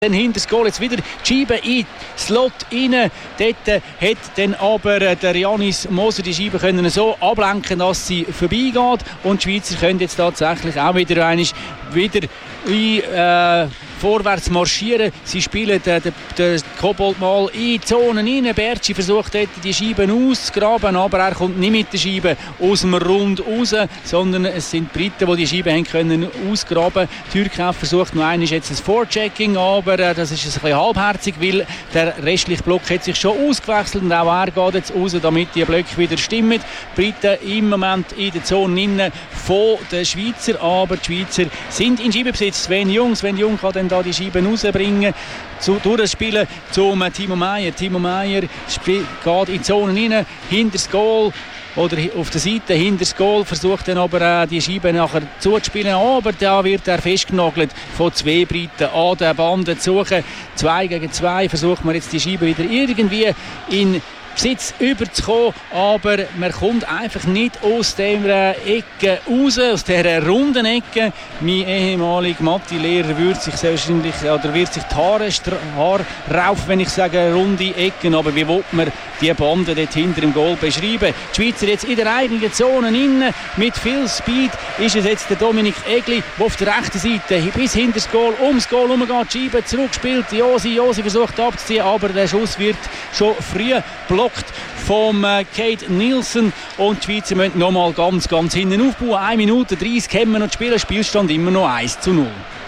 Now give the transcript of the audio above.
Dann hinter das Goal jetzt wieder die Scheibe in den Slot rein. Dort hat dann aber der Janis Moser die Scheibe können so ablenken, dass sie vorbeigeht. Und die Schweizer können jetzt tatsächlich auch wieder vorwärts marschieren. Sie spielen den Kobold mal in die Zone rein. Bertschi versucht dort die Scheiben auszugraben, aber er kommt nicht mit der Scheibe aus dem Rund raus, sondern es sind die Briten, die die Scheibe haben können ausgraben. Türkei versucht noch einmal jetzt ein Vorchecking, aber das ist ein bisschen halbherzig, weil der restliche Block hat sich schon ausgewechselt und auch er geht jetzt raus, damit die Blöcke wieder stimmen. Die Briten im Moment in der Zone innen von den Schweizer, aber die Schweizer sind in Scheibenbesitz. Sven Jung kann dann da die Scheiben rausbringen, durch das Spielen zum Timo Meier. Timo Meier geht in die Zone rein, hinter das Goal oder auf der Seite hinter das Goal, versucht dann aber die Scheibe nachher zuzuspielen, aber da wird er festgenagelt von zwei Briten an der Bande zu suchen. 2 gegen 2 versucht man jetzt die Scheibe wieder irgendwie in Besitz überzukommen, aber man kommt einfach nicht aus der Ecke raus, aus dieser runden Ecke. Mein ehemaliger Mathe-Lehrer wird sich wahrscheinlich, oder wird sich die Haare raufen, wenn ich sage runde Ecken, aber wie will man die Bande dort hinter dem Goal beschreiben? Die Schweizer jetzt in der eigenen Zone innen, mit viel Speed ist es jetzt der Dominik Egli, der auf der rechten Seite bis hinter das Goal, ums Goal herumgeht, die Scheibe zurückspielt, Josi versucht abzuziehen, aber der Schuss wird schon früh blockiert vom Kate Nielsen und die Schweizer müssen nochmal ganz hinten aufbauen. 1 Minute 30 haben wir noch zu spielen, Spielstand immer noch 1:0.